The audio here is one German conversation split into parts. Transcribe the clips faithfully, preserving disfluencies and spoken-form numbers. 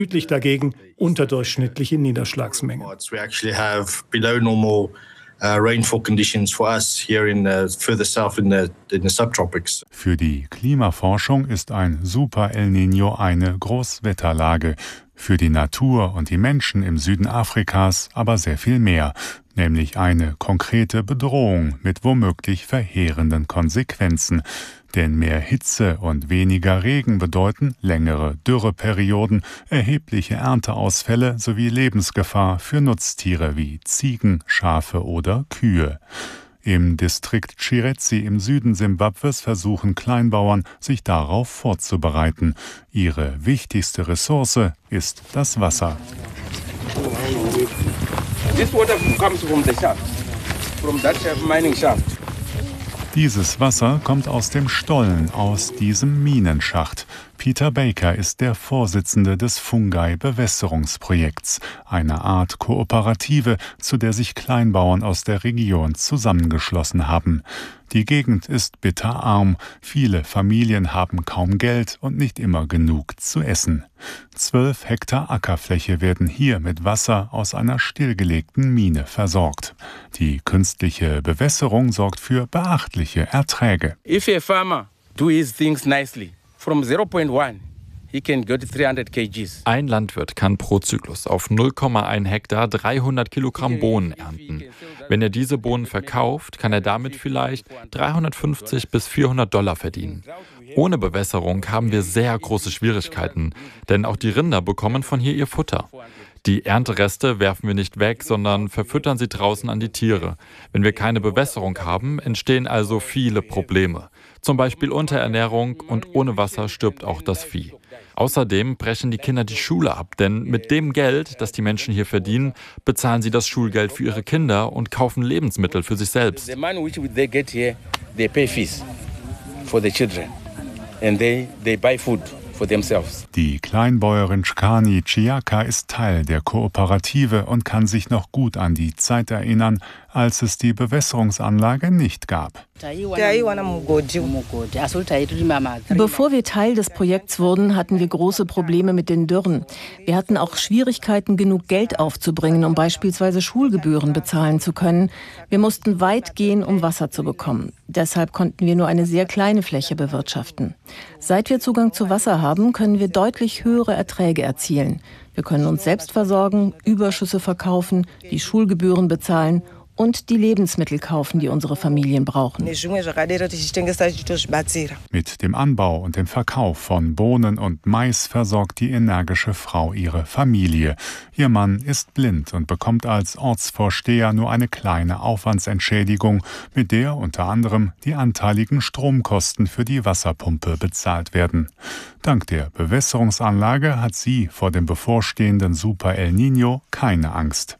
Südlich dagegen unterdurchschnittliche Niederschlagsmengen. Für die Klimaforschung ist ein Super El Niño eine Großwetterlage, für die Natur und die Menschen im Süden Afrikas aber sehr viel mehr, nämlich eine konkrete Bedrohung mit womöglich verheerenden Konsequenzen. Denn mehr Hitze und weniger Regen bedeuten längere Dürreperioden, erhebliche Ernteausfälle sowie Lebensgefahr für Nutztiere wie Ziegen, Schafe oder Kühe. Im Distrikt Chirezi im Süden Simbabwes versuchen Kleinbauern, sich darauf vorzubereiten. Ihre wichtigste Ressource ist das Wasser. Dieses Wasser kommt aus dem Stollen, aus diesem Minenschacht. Peter Baker ist der Vorsitzende des Fungai-Bewässerungsprojekts, eine Art Kooperative, zu der sich Kleinbauern aus der Region zusammengeschlossen haben. Die Gegend ist bitterarm, viele Familien haben kaum Geld und nicht immer genug zu essen. Zwölf Hektar Ackerfläche werden hier mit Wasser aus einer stillgelegten Mine versorgt. Die künstliche Bewässerung sorgt für beachtliche Erträge. If a farmer do his things nicely, from zero point one, he can get three hundred kilograms. Ein Landwirt kann pro Zyklus auf null Komma eins Hektar dreihundert Kilogramm Bohnen ernten. Wenn er diese Bohnen verkauft, kann er damit vielleicht dreihundertfünfzig bis vierhundert Dollar verdienen. Ohne Bewässerung haben wir sehr große Schwierigkeiten, denn auch die Rinder bekommen von hier ihr Futter. Die Erntereste werfen wir nicht weg, sondern verfüttern sie draußen an die Tiere. Wenn wir keine Bewässerung haben, entstehen also viele Probleme. Zum Beispiel Unterernährung, und ohne Wasser stirbt auch das Vieh. Außerdem brechen die Kinder die Schule ab, denn mit dem Geld, das die Menschen hier verdienen, bezahlen sie das Schulgeld für ihre Kinder und kaufen Lebensmittel für sich selbst. The money which they get here, they pay fees for the children and they they buy food. Die Kleinbäuerin Chkani Chiaka ist Teil der Kooperative und kann sich noch gut an die Zeit erinnern, als es die Bewässerungsanlage nicht gab. Bevor wir Teil des Projekts wurden, hatten wir große Probleme mit den Dürren. Wir hatten auch Schwierigkeiten, genug Geld aufzubringen, um beispielsweise Schulgebühren bezahlen zu können. Wir mussten weit gehen, um Wasser zu bekommen. Deshalb konnten wir nur eine sehr kleine Fläche bewirtschaften. Seit wir Zugang zu Wasser haben, können wir deutlich höhere Erträge erzielen. Wir können uns selbst versorgen, Überschüsse verkaufen, die Schulgebühren bezahlen und die Lebensmittel kaufen, die unsere Familien brauchen. Mit dem Anbau und dem Verkauf von Bohnen und Mais versorgt die energische Frau ihre Familie. Ihr Mann ist blind und bekommt als Ortsvorsteher nur eine kleine Aufwandsentschädigung, mit der unter anderem die anteiligen Stromkosten für die Wasserpumpe bezahlt werden. Dank der Bewässerungsanlage hat sie vor dem bevorstehenden Super El Niño keine Angst.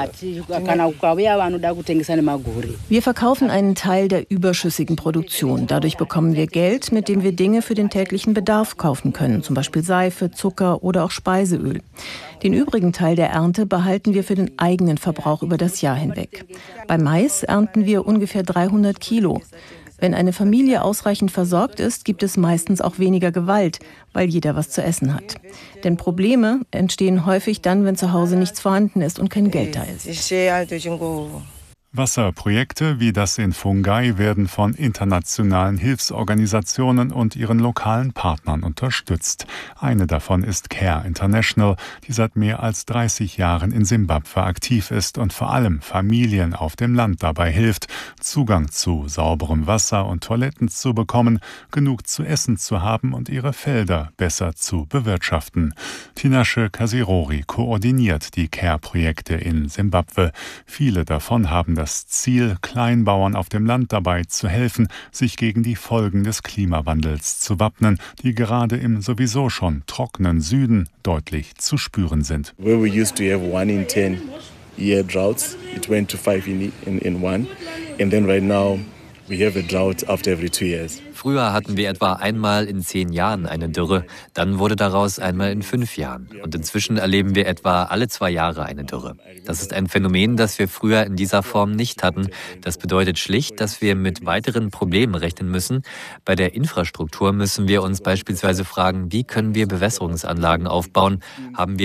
Wir verkaufen einen Teil der überschüssigen Produktion. Dadurch bekommen wir Geld, mit dem wir Dinge für den täglichen Bedarf kaufen können, zum Beispiel Seife, Zucker oder auch Speiseöl. Den übrigen Teil der Ernte behalten wir für den eigenen Verbrauch über das Jahr hinweg. Beim Mais ernten wir ungefähr dreihundert Kilo. Wenn eine Familie ausreichend versorgt ist, gibt es meistens auch weniger Gewalt, weil jeder was zu essen hat. Denn Probleme entstehen häufig dann, wenn zu Hause nichts vorhanden ist und kein Geld da ist. Wasserprojekte wie das in Fungai werden von internationalen Hilfsorganisationen und ihren lokalen Partnern unterstützt. Eine davon ist Care International, die seit mehr als dreißig Jahren in Simbabwe aktiv ist und vor allem Familien auf dem Land dabei hilft, Zugang zu sauberem Wasser und Toiletten zu bekommen, genug zu essen zu haben und ihre Felder besser zu bewirtschaften. Tinashe Kasirori koordiniert die Care-Projekte in Simbabwe. Viele davon haben das Das Ziel, Kleinbauern auf dem Land dabei zu helfen, sich gegen die Folgen des Klimawandels zu wappnen, die gerade im sowieso schon trockenen Süden deutlich zu spüren sind. Where we used to have one in ten year droughts, it went to five in, in, in one. And then right now Früher hatten wir etwa einmal in zehn Jahren eine Dürre, dann wurde daraus einmal in fünf Jahren. Und inzwischen erleben wir etwa alle zwei Jahre eine Dürre. Das ist ein Phänomen, das wir früher in dieser Form nicht hatten. Das bedeutet schlicht, dass wir mit weiteren Problemen rechnen müssen. Bei der Infrastruktur müssen wir uns beispielsweise fragen, wie können wir Bewässerungsanlagen aufbauen? Haben wir